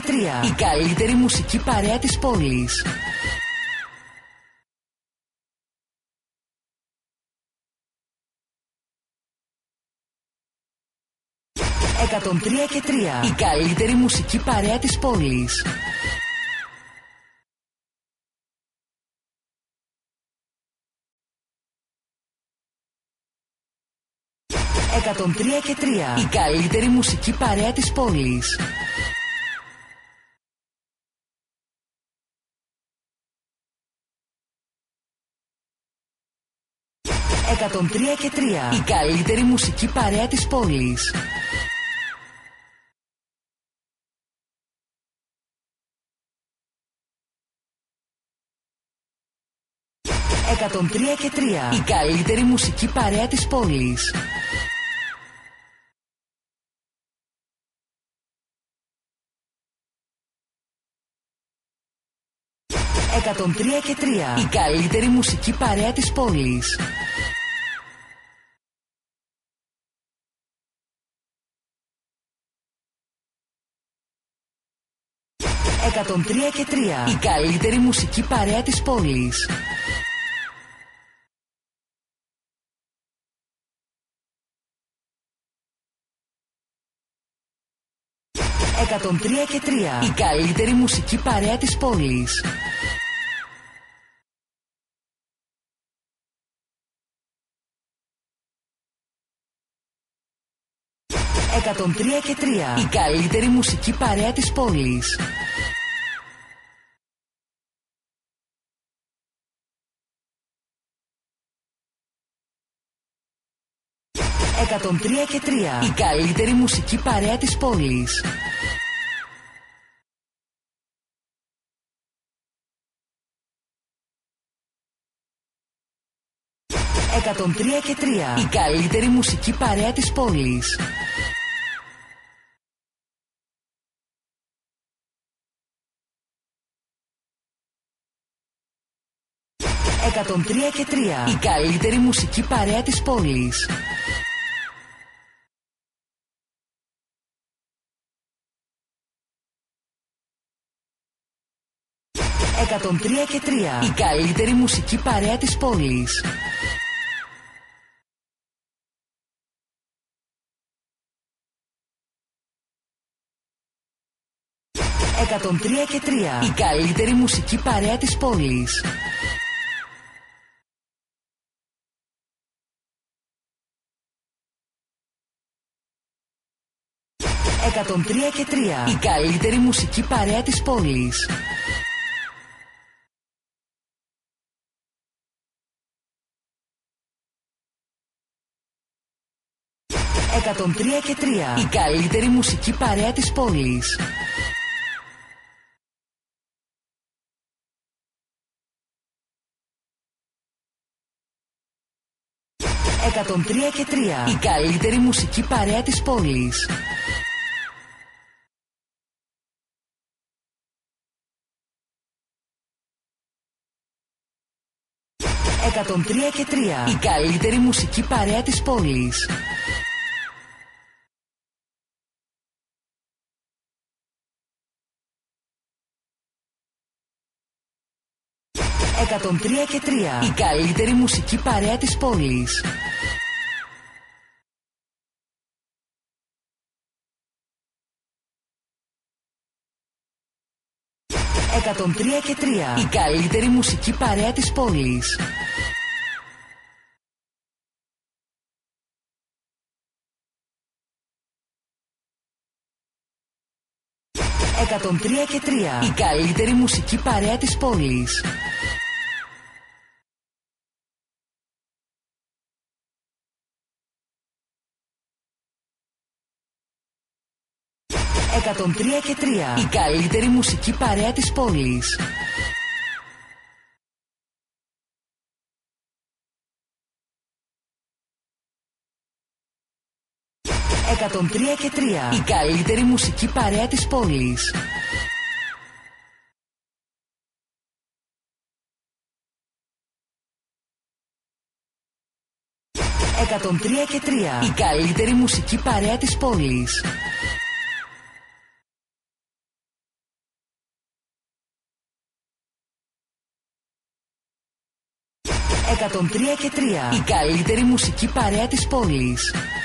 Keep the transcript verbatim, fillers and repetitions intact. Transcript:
τρία. Η καλύτερη μουσική παρέα της πόλης. εκατόν τρία και τρία. Η καλύτερη μουσική παρέα της πόλης. εκατόν τρία και τρία. Η καλύτερη μουσική παρέα της πόλης. εκατόν τρία και τρία. Η καλύτερη μουσική παρέα της πόλης. εκατόν τρία και τρία. Η καλύτερη μουσική παρέα της πόλης. εκατόν τρία και τρία. Η καλύτερη μουσική παρέα της πόλης. εκατόν τρία και τρία. Η καλύτερη μουσική παρέα της πόλης. εκατόν τρία και τρία. Η καλύτερη μουσική παρέα της πόλης. εκατόν τρία και τρία. Η καλύτερη μουσική παρέα της πόλης. εκατόν τρία και τρία. Η καλύτερη μουσική παρέα της πόλης. εκατόν τρία και τρία. Η καλύτερη μουσική παρέα της πόλης. εκατόν τρία και τρία. Η καλύτερη μουσική παρέα της πόλης. εκατόν τρία και τρία. Η καλύτερη μουσική παρέα της πόλης. εκατόν τρία και τρία. Η καλύτερη μουσική παρέα της πόλης. εκατόν τρία και τρία. Η καλύτερη μουσική παρέα της πόλης. εκατόν τρία και τρία. Η καλύτερη μουσική παρέα της πόλης. εκατόν τρία και τρία. Η καλύτερη μουσική παρέα της πόλης. εκατόν τρία και τρία. Η καλύτερη μουσική παρέα της πόλης. εκατόν τρία και τρία. Η καλύτερη μουσική παρέα της πόλης. εκατόν τρία και τρία. Η καλύτερη μουσική παρέα της πόλης. εκατόν τρία και τρία. Η καλύτερη μουσική παρέα της πόλης. εκατόν τρία και τρία. Η καλύτερη μουσική παρέα της πόλης. εκατόν τρία και τρία. Η καλύτερη μουσική παρέα της πόλης. εκατόν τρία και τρία. Η καλύτερη μουσική παρέα της πόλης. εκατόν τρία και τρία. Η καλύτερη μουσική παρέα της πόλης.